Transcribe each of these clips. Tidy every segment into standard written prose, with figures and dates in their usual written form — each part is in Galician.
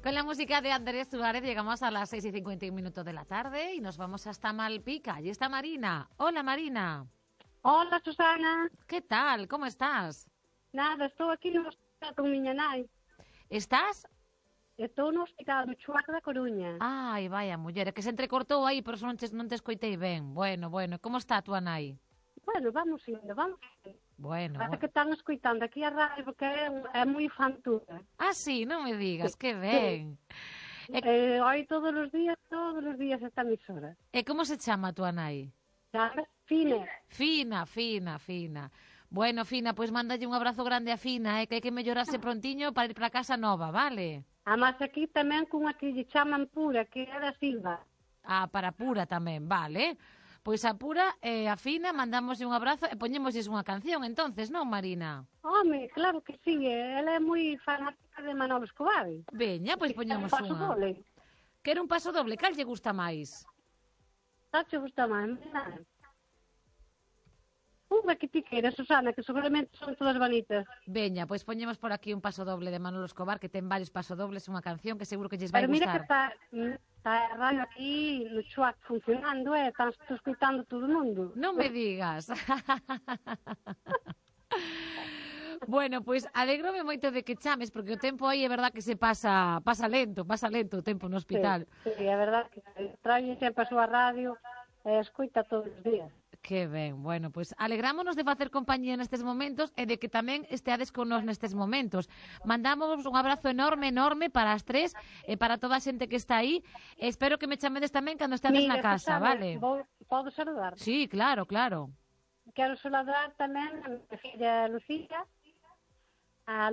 Con la música de Andrés Suárez llegamos a las 6:51 de la tarde y nos vamos hasta Malpica. Allí está Marina. Hola, Marina. Hola, Susana. ¿Qué tal? ¿Cómo estás? Nada, estou aquí no hospital con miña nai. ¿Estás? Estou no hospital do Chuac da Coruña. Ai, vaya, muller, que se entrecortou aí, por eso non te escoitei ben. Bueno, como está a tua nai? Bueno, vamos indo. Bueno. Parece que están escoitando aquí a radio porque é moi fantura. Ah, sí, non me digas, que ben. Oi todos os días esta emisora. E como se chama a tua nai? Sabes? Fina. Fina. Bueno, Fina, pois mándalle un abrazo grande a Fina, que hai que mellorarse prontiño para ir para casa nova, vale? Además aquí tamén cunha que lle chaman Pura, que é da Silva. Ah, para Pura tamén, vale. Pois a Pura e a Fina mandamoslle un abrazo e poñémoslles unha canción, entonces, non, Marina? Home, claro que sí, ela é moi fanática de Manolo Escobar. Veña, pois poñemos paso unha. doble. Quero un paso doble, cal lle gusta máis? Cal che gusta máis? Unha que ti queira, Susana, que seguramente son todas bonitas. Veña, pois poñemos por aquí un paso doble de Manolo Escobar, que ten varios pasodobles, unha canción que seguro que lles vai Pero mira gustar. que está a radio aquí no Chuac funcionando, están escutando todo o mundo. Non me digas. Bueno, pois alégrome moito de que chames, porque o tempo aí é verdad que se pasa lento o tempo no hospital. Sí, é verdad que trae sempre a súa radio e escuta todos os días. Que ben, bueno, pois alegrámonos de facer compañía nestes momentos e de que tamén esteades con nos nestes momentos. Mandamos un abrazo enorme para as tres e para toda a xente que está aí. Espero que me chamedes tamén cando estedes na casa, Susana, vale? Podo saludar? Sí, claro. Quero saludar tamén a minha filla Lucía, a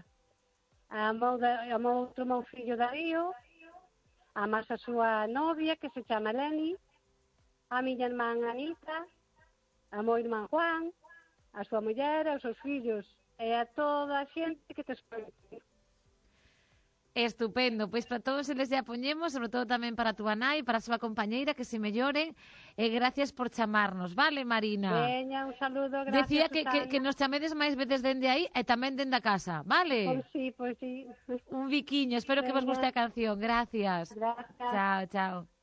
meu outro meu fillo Darío, a máis a súa novia que se chama Leni, a miña irmán Anita, a meu irmán Juan, a súa muller, aos seus fillos e a toda a xente que te escoite. Estupendo, pois para todos eles ya poñemos, sobre todo tamén para a túa nai, para a súa compañeira, que se melloren, e gracias por chamarnos, vale, Marina? Veña, un saludo, gracias, Decía Susana. que nos chamedes máis veces dende aí e tamén dende a casa, vale? Pois sí. Un biquiño, espero que vos guste a canción, gracias. Gracias. Chao.